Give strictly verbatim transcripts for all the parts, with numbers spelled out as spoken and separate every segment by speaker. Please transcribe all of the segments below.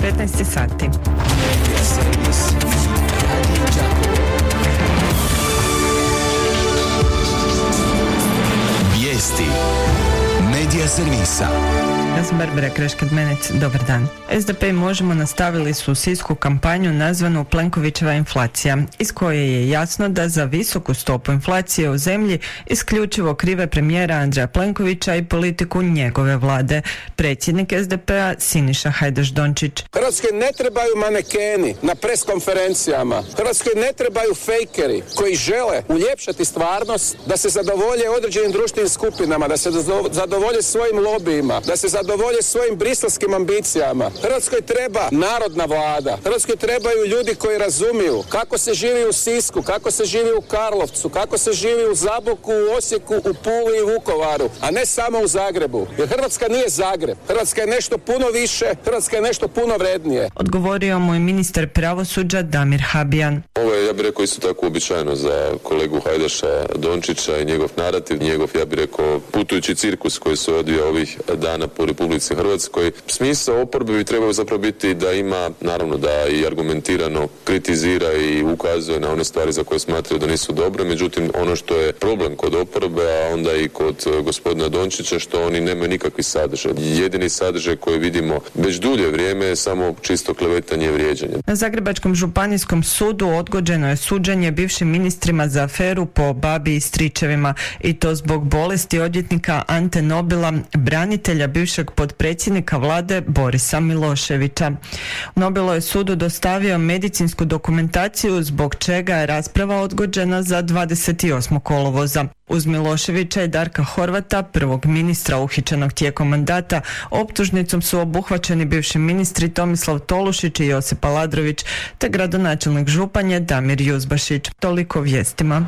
Speaker 1: petnaest sati.
Speaker 2: Vijesti Medija servisa.
Speaker 1: Ja sam Barbara Kreškad-Menec, dobar dan. es de pe i Možemo nastavili su sisku kampanju nazvanu Plenkovićeva inflacija, iz koje je jasno da za visoku stopu inflacije u zemlji isključivo krive premijera Andreja Plenkovića i politiku njegove vlade. Predsjednik es de pe-a Siniša Hajdaš-Dončić.
Speaker 3: Hrvatskoj ne trebaju manekeni na preskonferencijama. Hrvatskoj ne trebaju fejkeri koji žele uljepšati stvarnost da se zadovolje određenim društvenim skupinama, da se zadovolje svojim lobijima, da se zadovolje svojim briselskim ambicijama. Hrvatskoj treba narodna vlada. Hrvatskoj trebaju ljudi koji razumiju kako se živi u Sisku, kako se živi u Karlovcu, kako se živi u Zaboku, u Osijeku, u Puli i Vukovaru, a ne samo u Zagrebu. Jer Hrvatska nije Zagreb. Hrvatska je nešto puno više, Hrvatska je nešto puno vrednije.
Speaker 1: Odgovorio mu je ministar pravosuđa Damir Habijan.
Speaker 4: Ovo je, ja bih rekao, isto tako uobičajeno za kolegu Hajdaša Dončića i njegov narativ, njegov, ja bih rekao, putujući cirkus koji se odvija ovih dana po Republici Hrvatskoj. Smisao oporbe bi trebao zapravo biti da ima, naravno, da i argumentirano kritizira i ukazuje na one stvari za koje smatraju da nisu dobre, međutim ono što je problem kod oporbe, a onda i kod gospodina Dončića, što oni nemaju nikakvi sadržaj. Jedini sadržaj koji vidimo već dulje vrijeme je samo čisto klevetanje i vrijeđanje.
Speaker 1: Na Zagrebačkom županijskom sudu odgođeno je suđenje bivšim ministrima za aferu po babi i stričevima, i to zbog bolesti odvjetnika Ante Nobila, branitelja bivšeg potpredsjednika vlade Borisa Miloševića. Nobilo je sudu dostavio medicinsku dokumentaciju zbog čega je rasprava odgođena za dvadeset osmog kolovoza. Uz Miloševića i Darka Horvata, prvog ministra uhićenog tijekom mandata, optužnicom su obuhvaćeni bivši ministri Tomislav Tolušić i Josip Aladrović, te gradonačelnik Županje Damir Juzbašić. Toliko vijestima.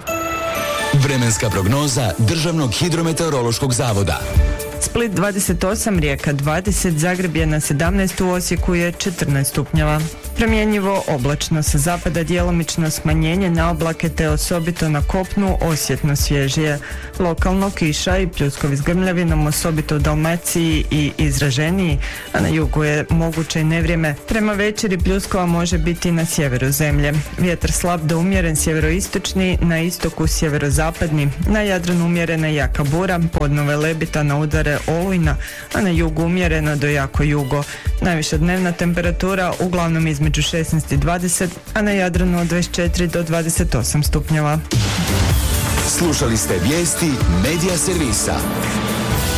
Speaker 2: Vremenska prognoza Državnog hidrometeorološkog zavoda.
Speaker 1: Split dvadeset osam, Rijeka dvadeset, Zagreb je na sedamnaest, u Osijeku je četrnaest stupnjeva. Promjenjivo, oblačno, sa zapada djelomično smanjenje na oblake te osobito na kopnu osjetno svježije. Lokalno kiša i pljuskovi s grmljavinom, osobito u Dalmaciji i izraženiji, a na jugu je moguće i nevrijeme. Prema večeri pljuskova može biti na sjeveru zemlje. Vjetar slab do umjeren sjeveroistočni, na istoku sjeverozapadni, na Jadranu umjerena jaka bura, podnove lebita na udare olujna, a na jugu umjereno do jako jugo. Najviša dnevna temperatura uglavnom između šesnaest i dvadeset, a na Jadranu od dvadeset četiri do dvadeset osam stupnjeva.
Speaker 2: Slušali ste vijesti Medija servisa.